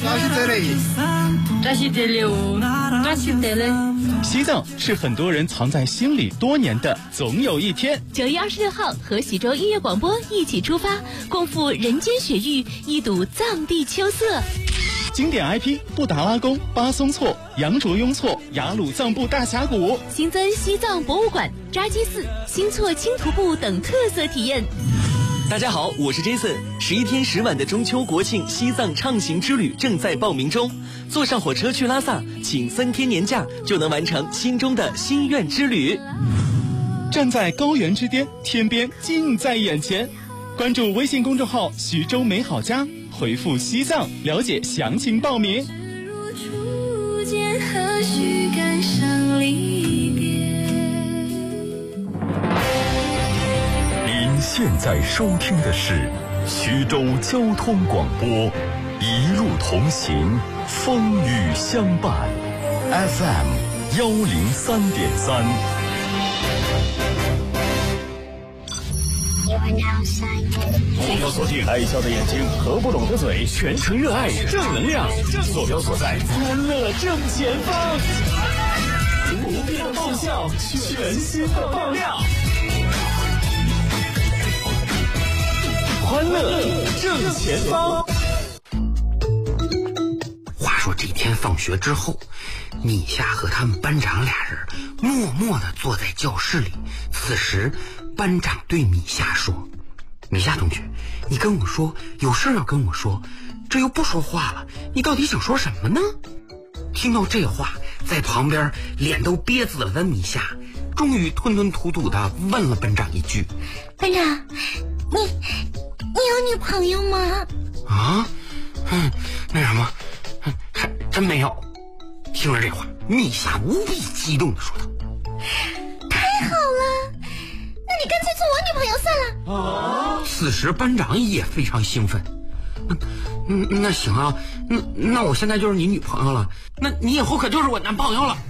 西藏是很多人藏在心里多年的总有一天。 9月26号和喜洲音乐广播一起出发，共赴人间雪域，一睹藏地秋色。 经典 IP 布达拉宫、巴松措、羊卓雍措、雅鲁藏布大峡谷， 新增西藏博物馆、扎基寺、新措轻徒步等特色体验。 大家好，我是 Jason。11天10晚的中秋国庆西藏畅行之旅正在报名中，坐上火车去拉萨，请3天年假就能完成心中的心愿之旅。 站在高原之巅，天边近在眼前。关注微信公众号徐州美好家，回复西藏了解详情报名。 您现在收听的是徐州交通广播，一路同行，风雨相伴， FM 103.3。 坐标锁定爱笑的眼睛和不拢的嘴，全程热爱正能量。坐标所在，欢乐正前方。不变的爆笑，全新的爆料。欢乐正前方。 话说这天放学之后，米夏和他们班长俩人默默地坐在教室里。此时班长对米夏说：米夏同学，你跟我说，有事要跟我说，这又不说话了，你到底想说什么呢？听到这话，在旁边脸都憋紫了的米夏终于吞吞吐吐地问了班长一句： 班长，你有女朋友吗？ 啊？那什么，还真没有。听了这话，米夏无比激动地说道： 太好了，那你干脆做我女朋友算了。 此时班长也非常兴奋。那行啊，那我现在就是你女朋友了，那你以后可就是我男朋友了。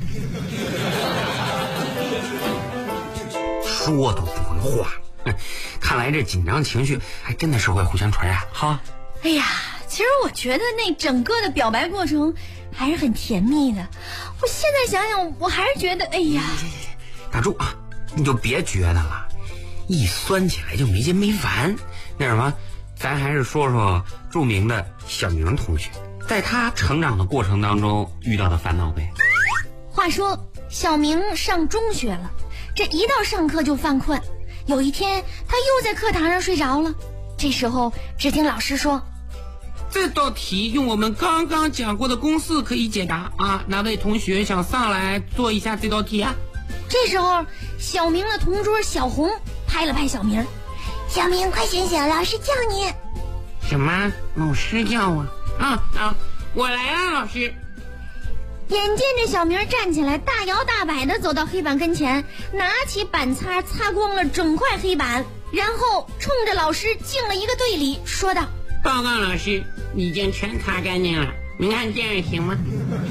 说都不会话，看来这紧张情绪还真的是会互相传染哈。 哎呀，其实我觉得那整个的表白过程还是很甜蜜的。我现在想想，我还是觉得，哎呀， 打住啊，你就别觉得了，一酸起来就没完没完。那什么，咱还是说说著名的小明同学，在他成长的过程当中遇到的烦恼呗。 话说小明上中学了，这一到上课就犯困。有一天他又在课堂上睡着了，这时候只听老师说： 这道题用我们刚刚讲过的公式可以解答啊，哪位同学想上来做一下这道题啊？ 这时候小明的同桌小红拍了拍小明：小明快醒醒，老师叫你。 什么？老师叫我？我来了，老师。 眼见着小明站起来，大摇大摆地走到黑板跟前，拿起板擦擦光了整块黑板，然后冲着老师敬了一个队礼，说道： 报告老师，已经全擦干净了，您看这样行吗？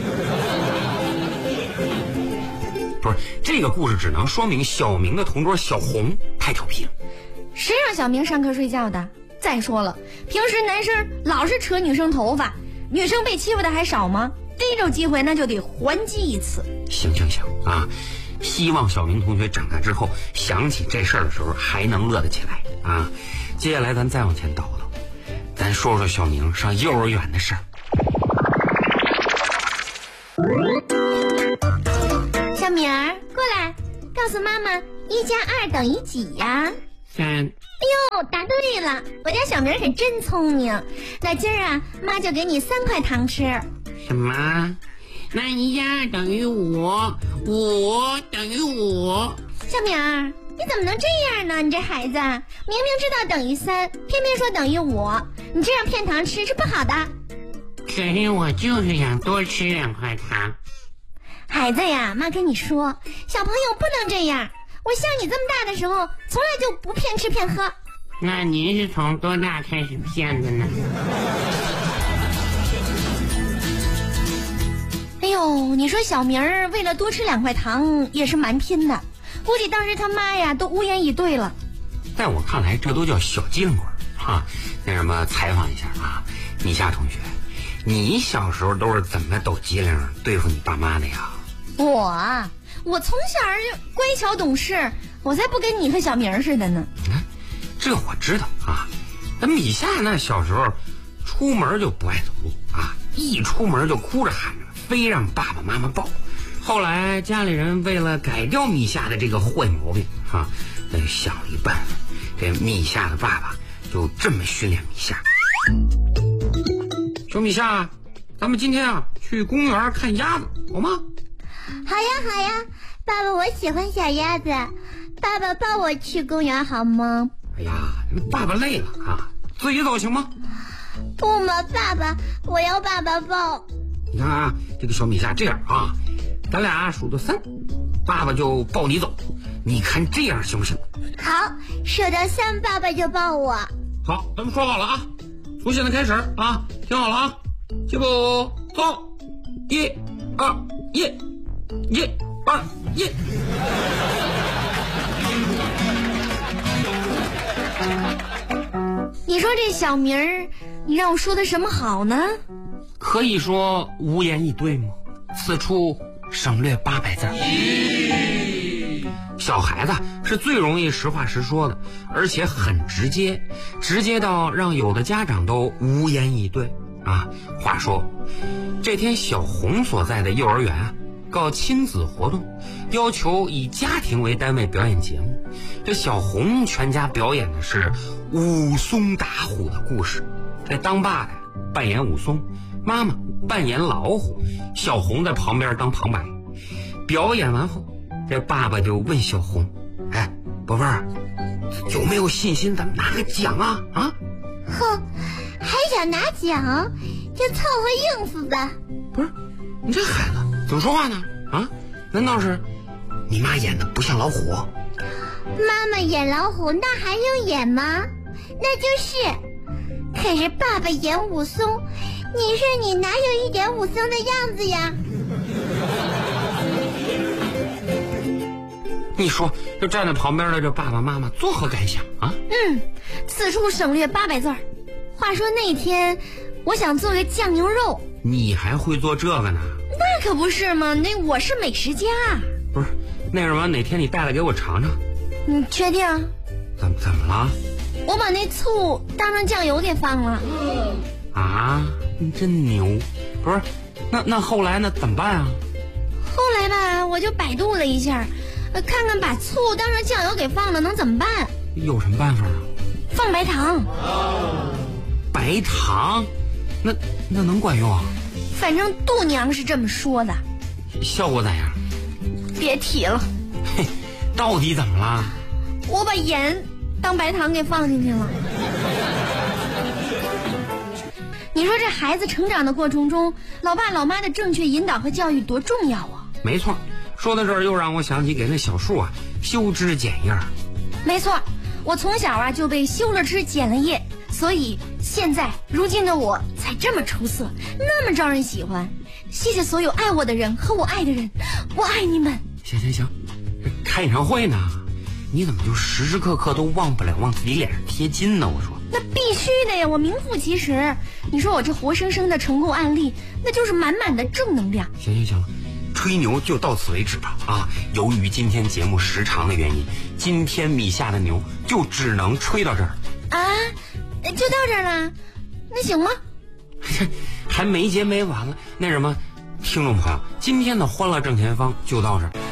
不是，这个故事只能说明小明的同桌小红太调皮了。 谁让小明上课睡觉的？再说了，平时男生老是扯女生头发，女生被欺负的还少吗？逮着机会那就得还击一次。 行啊，希望小明同学长大之后想起这事儿的时候还能乐得起来啊。接下来咱再往前倒倒，咱说说小明上幼儿园的事儿。 小明儿过来，告诉妈妈1+2等于几呀 ？3。 哎呦，答对了，我家小明可真聪明。那今儿啊，妈就给你3块糖吃。 什么？那1+2等于5，5等于5。 小明儿，你怎么能这样呢？你这孩子明明知道等于3，偏偏说等于5，你这样骗糖吃是不好的。 可是我就是想多吃2块糖。 孩子呀，妈跟你说，小朋友不能这样。我像你这么大的时候，从来就不骗吃骗喝。 那您是从多大开始骗的呢？ 哎呦，你说小明儿为了多吃2块糖也是蛮拼的，估计当时他妈呀都无言以对了。 在我看来，这都叫小机灵鬼哈。那什么，采访一下啊，米夏同学， 你小时候都是怎么抖机灵对付你爸妈的呀？ 我从小就乖巧懂事，我才不跟你和小明似的呢。 这我知道啊。咱米夏那小时候出门就不爱走路啊，一出门就哭着喊着，非让爸爸妈妈抱。后来家里人为了改掉米夏的这个坏毛病啊，想了一办法，这米夏的爸爸就这么训练米夏：小米夏，咱们今天啊去公园看鸭子，好吗？ 好呀，爸爸，我喜欢小鸭子，爸爸抱我去公园好吗？ 哎呀，爸爸累了啊，自己走行吗？ 不嘛，爸爸，我要爸爸抱。 你看啊，这个小米夏这样啊，咱俩数到3，爸爸就抱你走，你看这样行不行？ 好，数到3，爸爸就抱我。 好，咱们说好了啊，从现在开始啊，听好了啊，结果走，1、2、1，1、2、1。 你说这小名儿，你让我说的什么好呢？ 可以说无言以对吗？此处省略800字。小孩子是最容易实话实说的，而且很直接，直接到让有的家长都无言以对啊。话说，这天小红所在的幼儿园啊，搞亲子活动，要求以家庭为单位表演节目。这小红全家表演的是武松打虎的故事，这当爸的扮演武松，妈妈扮演老虎，小红在旁边当旁白。表演完后，这爸爸就问小红：“哎，宝贝儿，有没有信心咱们拿个奖啊？”啊？ 哼，还想拿奖，就凑合应付吧。 不是，你这孩子怎么说话呢？啊？难道是你妈演的不像老虎？ 妈妈演老虎，那还用演吗？那就是。可是爸爸演武松，你说你哪有一点武松的样子呀？ 你说，就站在旁边的这爸爸妈妈作何感想啊？ 此处省略800字。话说那天，我想做个酱牛肉。 你还会做这个呢？ 那可不是嘛，我是美食家。 不是，那什么，哪天你带来给我尝尝？ 你确定？ 怎么了？ 我把那醋当成酱油给放了。 啊，你真牛！不是，那后来呢？怎么办啊？ 后来吧，我就百度了一下，看看把醋当成酱油给放了能怎么办？ 有什么办法啊？ 放白糖。 白糖？那能管用啊？ 反正度娘是这么说的。 效果咋样？ 别提了。 嘿，到底怎么了？ 我把盐当白糖给放进去了。你说这孩子成长的过程中，老爸老妈的正确引导和教育多重要啊！ 没错，说到这儿又让我想起给那小树啊修枝剪叶。没错，我从小就被修了枝剪了叶，所以现在如今的我才这么出色，那么招人喜欢。谢谢所有爱我的人和我爱的人，我爱你们。 行，开演唱会呢，你怎么就时时刻刻都忘不了往自己脸上贴金呢？我说那必须的呀，我名副其实。你说我这活生生的成功案例，那就是满满的正能量。 行了，吹牛就到此为止吧啊！由于今天节目时长的原因，今天米夏的牛就只能吹到这儿啊，就到这儿了，那行吗？ 还没结没完了。那什么，听众朋友，今天的欢乐正前方就到这儿。